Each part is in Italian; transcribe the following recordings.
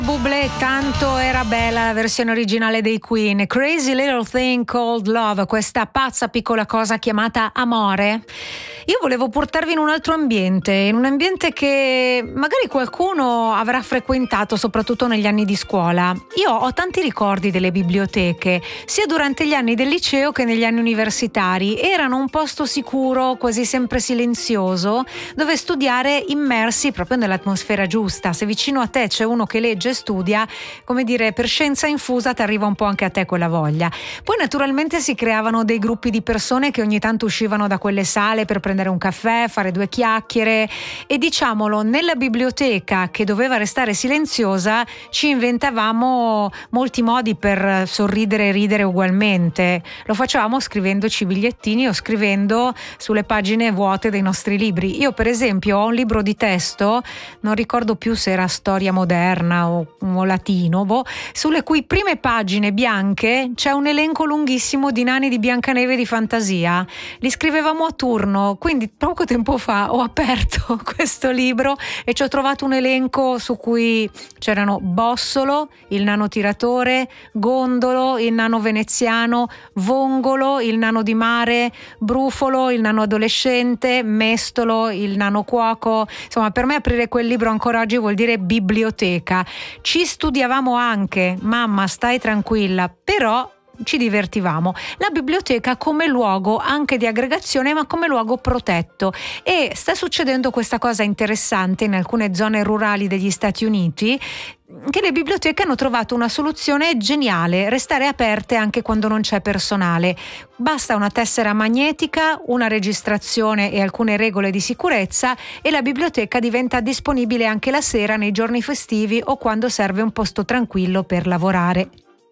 Bublé, tanto era bella la versione originale dei Queen. Crazy Little Thing Called Love, questa pazza piccola cosa chiamata amore. Io volevo portarvi in un altro ambiente, in un ambiente che magari qualcuno avrà frequentato, soprattutto negli anni di scuola. Io ho tanti ricordi delle biblioteche, sia durante gli anni del liceo che negli anni universitari. Erano un posto sicuro, quasi sempre silenzioso, dove studiare immersi proprio nell'atmosfera giusta. Se vicino a te c'è uno che legge e studia, come dire, per scienza infusa ti arriva un po' anche a te quella voglia. Poi naturalmente si creavano dei gruppi di persone che ogni tanto uscivano da quelle sale per prendere un caffè, fare due chiacchiere, e diciamolo, nella biblioteca che doveva restare silenziosa ci inventavamo molti modi per sorridere e ridere ugualmente. Lo facevamo scrivendoci bigliettini o scrivendo sulle pagine vuote dei nostri libri. Io per esempio ho un libro di testo, non ricordo più se era storia moderna o latino, sulle cui prime pagine bianche c'è un elenco lunghissimo di nani di Biancaneve di fantasia. Li scrivevamo a turno, quindi poco tempo fa ho aperto questo libro e ci ho trovato un elenco su cui c'erano Bossolo, il nano tiratore, Gondolo, il nano veneziano, Vongolo, il nano di mare, Brufolo, il nano adolescente, Mestolo, il nano cuoco. Insomma, per me aprire quel libro ancora oggi vuol dire biblioteca. Ci studiavamo anche, mamma stai tranquilla, però ci divertivamo. La biblioteca come luogo anche di aggregazione, ma come luogo protetto. E sta succedendo questa cosa interessante in alcune zone rurali degli Stati Uniti, che le biblioteche hanno trovato una soluzione geniale: restare aperte anche quando non c'è personale. Basta una tessera magnetica, una registrazione e alcune regole di sicurezza e la biblioteca diventa disponibile anche la sera, nei giorni festivi o quando serve un posto tranquillo per lavorare.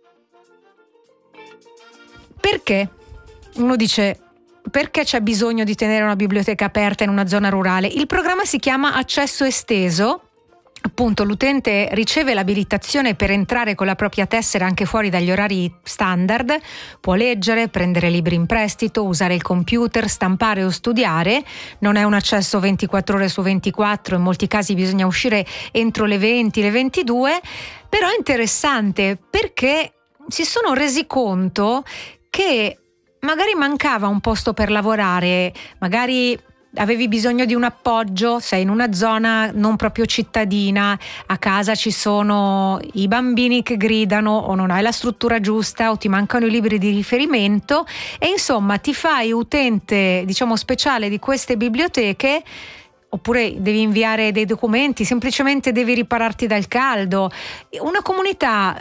Perché? Uno dice: perché c'è bisogno di tenere una biblioteca aperta in una zona rurale? Il programma si chiama Accesso Esteso. Appunto, l'utente riceve l'abilitazione per entrare con la propria tessera anche fuori dagli orari standard, può leggere, prendere libri in prestito, usare il computer, stampare o studiare. Non è un accesso 24 ore su 24, in molti casi bisogna uscire entro le 20, le 22, però è interessante perché si sono resi conto che magari mancava un posto per lavorare, magari avevi bisogno di un appoggio, sei in una zona non proprio cittadina, a casa ci sono i bambini che gridano o non hai la struttura giusta o ti mancano i libri di riferimento e insomma ti fai utente, diciamo, speciale di queste biblioteche. Oppure devi inviare dei documenti, semplicemente devi ripararti dal caldo. Una comunità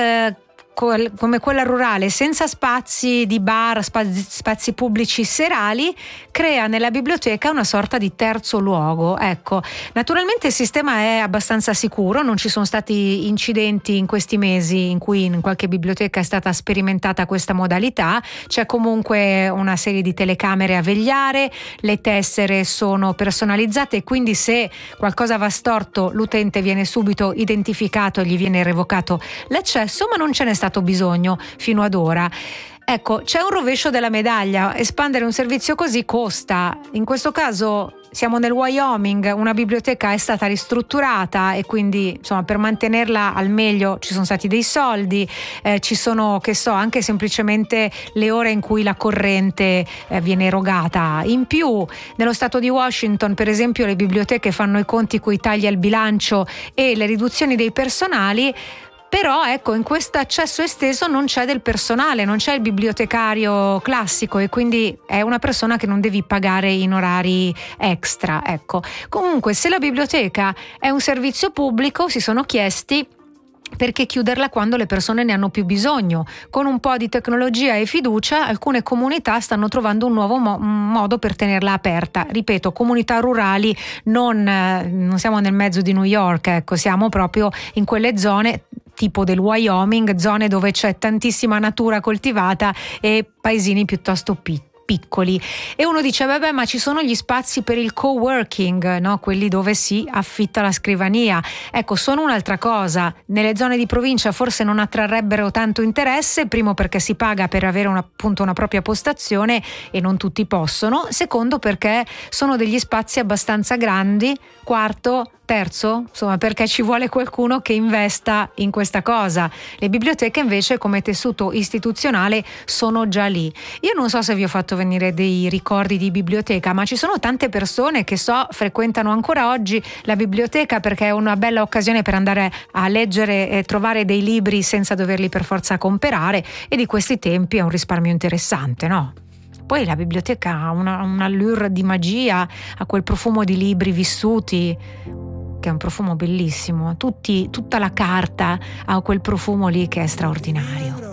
come quella rurale, senza spazi di bar, spazi pubblici serali, crea nella biblioteca una sorta di terzo luogo. Ecco, naturalmente il sistema è abbastanza sicuro, non ci sono stati incidenti in questi mesi in cui in qualche biblioteca è stata sperimentata questa modalità. C'è comunque una serie di telecamere a vegliare, le tessere sono personalizzate e quindi se qualcosa va storto l'utente viene subito identificato e gli viene revocato l'accesso, ma non ce n'è stato bisogno fino ad ora. Ecco, c'è un rovescio della medaglia: espandere un servizio così costa. In questo caso siamo nel Wyoming, una biblioteca è stata ristrutturata e quindi insomma per mantenerla al meglio ci sono stati dei soldi, ci sono, che so, anche semplicemente le ore in cui la corrente viene erogata. In più nello stato di Washington, per esempio, le biblioteche fanno i conti coi tagli al bilancio e le riduzioni dei personali. Però ecco, in questo accesso esteso non c'è del personale, non c'è il bibliotecario classico e quindi è una persona che non devi pagare in orari extra. Ecco, comunque se la biblioteca è un servizio pubblico, si sono chiesti perché chiuderla quando le persone ne hanno più bisogno. Con un po' di tecnologia e fiducia alcune comunità stanno trovando un nuovo modo per tenerla aperta. Ripeto, comunità rurali, non siamo nel mezzo di New York, ecco, siamo proprio in quelle zone tipo del Wyoming, zone dove c'è tantissima natura coltivata e paesini piuttosto piccoli. E uno dice vabbè, ma ci sono gli spazi per il coworking, no? Quelli dove si affitta la scrivania. Ecco, sono un'altra cosa. Nelle zone di provincia forse non attrarrebbero tanto interesse, primo perché si paga per avere appunto una propria postazione e non tutti possono, secondo perché sono degli spazi abbastanza grandi, quarto, terzo, insomma, perché ci vuole qualcuno che investa in questa cosa. Le biblioteche invece come tessuto istituzionale sono già lì. Io non so se vi ho fatto venire dei ricordi di biblioteca, ma ci sono tante persone che frequentano ancora oggi la biblioteca perché è una bella occasione per andare a leggere e trovare dei libri senza doverli per forza comprare, e di questi tempi è un risparmio interessante, no? Poi la biblioteca ha un allure di magia, ha quel profumo di libri vissuti, che è un profumo bellissimo. Tutta la carta ha quel profumo lì che è straordinario.